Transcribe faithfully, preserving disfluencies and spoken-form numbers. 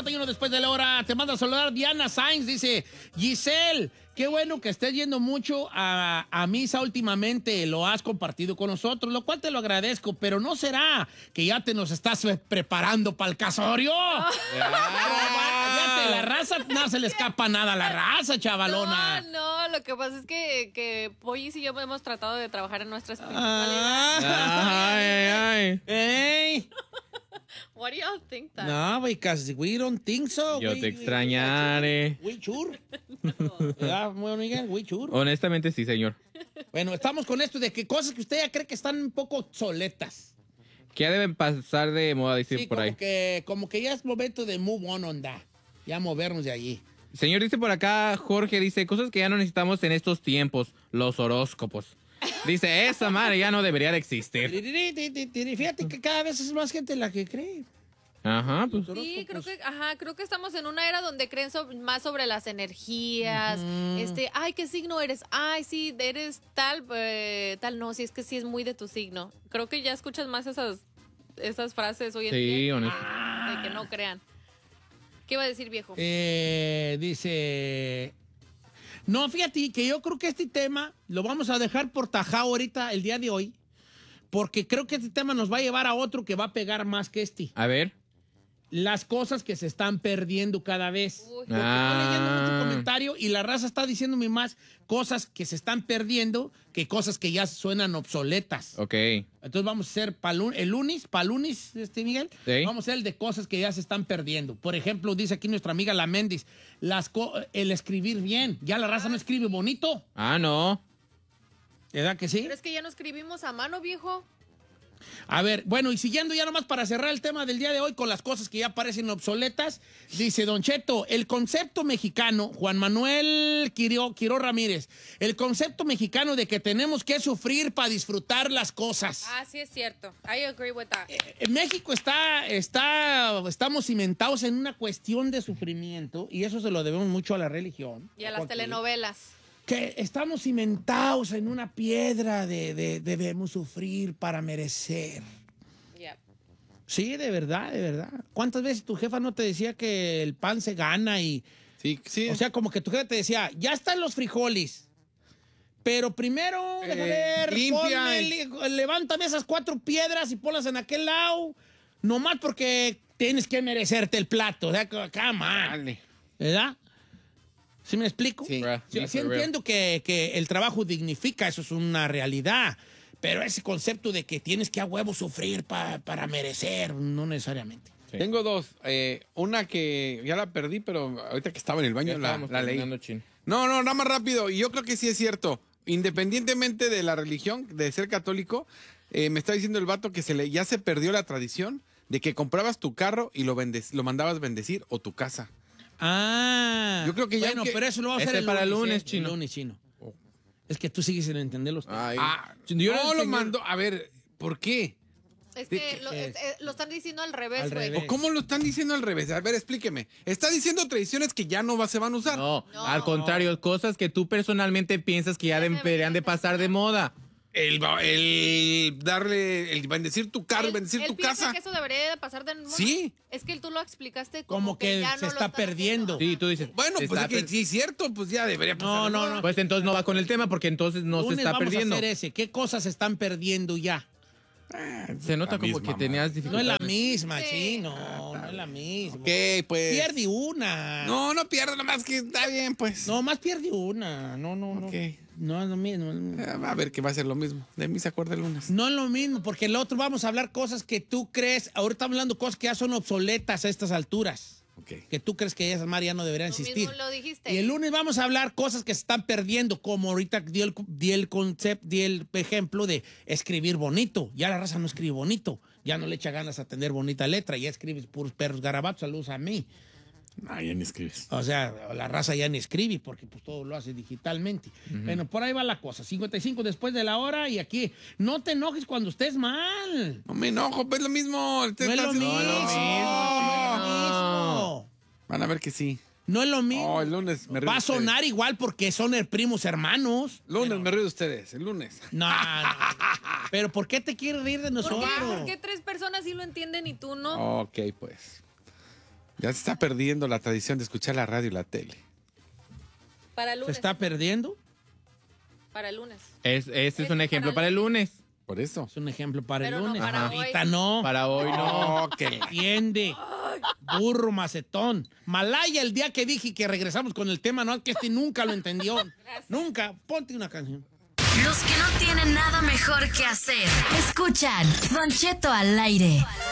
cincuenta y uno después de la hora. Te manda a saludar Diana Sainz. Dice, Giselle, qué bueno que estés yendo mucho a, a misa últimamente. Lo has compartido con nosotros, lo cual te lo agradezco. Pero ¿no será que ya te nos estás preparando para el casorio? Oh. Fíjate, la raza, no se le escapa nada a la raza, chavalona. No, no, lo que pasa es que, que Pollis y yo hemos tratado de trabajar en nuestra espiritualidad. Ah, ay, ay, ay. What do y'all think that? No, because we don't think so. Yo we, te extrañaré. We sure. ¿Verdad, Miguel? We sure. Honestamente, sí, señor. Bueno, estamos con esto de que cosas que usted ya cree que están un poco obsoletas. Que ya deben pasar de moda, dice Sí, por como ahí. Que, como que ya es momento de move on, onda. Ya movernos de allí. Señor, dice por acá, Jorge, dice, cosas que ya no necesitamos en estos tiempos, los horóscopos. Dice, esa madre ya no debería de existir. Fíjate que cada vez es más gente la que cree. Ajá, pues. Sí, creo que, ajá, creo que estamos en una era donde creen so- más sobre las energías. Uh-huh. Este, ay, ¿qué signo eres? Ay, sí, eres tal, eh, tal, no, sí, es que sí es muy de tu signo. Creo que ya escuchas más esas, esas frases hoy en sí, día. Sí, honesto. de que no crean. ¿Qué iba a decir, viejo? Eh, dice... No, fíjate que yo creo que este tema lo vamos a dejar por tajado ahorita, el día de hoy, porque creo que este tema nos va a llevar a otro que va a pegar más que este. A ver. Las cosas que se están perdiendo cada vez. Uy. Porque Ah. estoy leyendo mucho comentario y la raza está diciéndome más cosas que se están perdiendo que cosas que ya suenan obsoletas. Ok. Entonces vamos a hacer palu- el lunes, palunis, este Miguel, Sí. vamos a hacer el de cosas que ya se están perdiendo. Por ejemplo, dice aquí nuestra amiga La Méndez, las co- el escribir bien. Ya la raza no escribe bonito. Ah, no. ¿Verdad que sí? Pero es que ya no escribimos a mano, viejo. A ver, bueno, y siguiendo ya nomás para cerrar el tema del día de hoy con las cosas que ya parecen obsoletas, dice Don Cheto, el concepto mexicano, Juan Manuel Quiró, Quiró Ramírez, el concepto mexicano de que tenemos que sufrir para disfrutar las cosas. Ah, sí es cierto. I agree with that. En México está, está, estamos cimentados en una cuestión de sufrimiento y eso se lo debemos mucho a la religión. Y a las telenovelas. Que estamos cimentados en una piedra de, de, de debemos sufrir para merecer. Yep. Sí, de verdad, de verdad. ¿Cuántas veces tu jefa no te decía que el pan se gana y... Sí, sí. O sea, como que tu jefa te decía, ya están los frijoles, pero primero, Eh, deja ver, limpia ponme, el- li- levántame esas cuatro piedras y ponlas en aquel lado, nomás porque tienes que merecerte el plato. O sea, come on, Dale. ¿verdad? ¿Sí me explico? Sí. Bruh, Sí, yeah, sí for real. entiendo que, que el trabajo dignifica, eso es una realidad, pero ese concepto de que tienes que a huevo sufrir pa- para merecer, no necesariamente. Sí. Tengo dos. Eh, una que ya la perdí, pero ahorita que estaba en el Ya baño la, estábamos la leí. terminando, chin. No, no, nada más rápido. Y yo creo que sí es cierto. Independientemente de la religión, de ser católico, eh, me está diciendo el vato que se le, ya se perdió la tradición de que comprabas tu carro y lo, bendes, lo mandabas bendecir o tu casa. Ah, Yo creo que ya bueno, que- pero eso lo va a hacer Ese el para el lunes, ¿eh? chino. El lunes, chino. Es que tú sigues sin entender los temas. Ay. Ah, Yo no le lo enseñé- mandó. A ver, ¿por qué? Es ¿De que qué lo, es? es- eh, lo están diciendo al revés, Al güey. revés. ¿O cómo lo están diciendo al revés? A ver, explíqueme. Está diciendo tradiciones que ya no va- se van a usar. No, No. al contrario, cosas que tú personalmente piensas que ya Ya deberían deberían de de pasar de moda. El, ba- el darle, el bendecir tu carro, Él- bendecir él tu piensa casa. que eso debería de pasar de moda. Sí. Es que tú lo explicaste como, Como que ya se no lo está están perdiendo. haciendo. Sí, tú dices. Bueno, pues está es que per- sí es cierto, pues ya debería pasar. No, de no, moda. no. Pues entonces no va con el tema porque entonces no se Lunes está vamos perdiendo. a hacer ese. ¿Qué cosas se están perdiendo ya? Se nota La como misma que tenías No es dificultades. la misma, Sí. chino. No es la misma. Ok, pues. Pierde una. No, no pierdo, nomás que está bien, pues. No, más pierde una. No, no, no. Ok. No es lo mismo. Eh, Va a ver que va a ser lo mismo. De mí se acuerda el lunes. No es lo mismo, porque el otro vamos a hablar cosas que tú crees. Ahorita estamos hablando cosas que ya son obsoletas a estas alturas. Ok. Que tú crees que esas madres ya no deberían Lo existir. mismo lo dijiste. Y el lunes vamos a hablar cosas que se están perdiendo, como ahorita di el, di el concepto, di el ejemplo de escribir bonito. Ya la raza no escribe bonito. Ya no le echa ganas a tener bonita letra. Ya escribes puros perros garabatos. Saludos a mí. Ah, ya ni escribes. O sea, la raza ya ni escribe porque pues todo lo hace digitalmente. Bueno, por ahí va la cosa. cincuenta y cinco después de la hora y aquí no te enojes cuando estés mal. No me enojo, pues es lo mismo. Usted No es está lo mismo. haciendo- No es lo mismo. Van a ver que sí. No es lo mismo. Oh, el lunes me río Va de a sonar ustedes. igual porque son el primos hermanos. Lunes me río de ustedes, el lunes. No, no. Pero ¿por qué te quieres reír de ¿Por nosotros? qué? ¿Por qué tres personas sí lo entienden y tú no? Ok, pues. Ya se está perdiendo la tradición de escuchar la radio y la tele. Para el ¿Se lunes. está perdiendo? Para el lunes. Es, este es Este un ejemplo para el lunes. Por eso. Es un ejemplo para Pero el no lunes. para Ahorita hoy. no. Para hoy no. No, que la- Entiende. Burro macetón. Malaya, el día que dije que regresamos con el tema, no, que este nunca lo entendió. Nunca. Ponte una canción. Los que no tienen nada mejor que hacer. Escuchan Don Cheto al aire.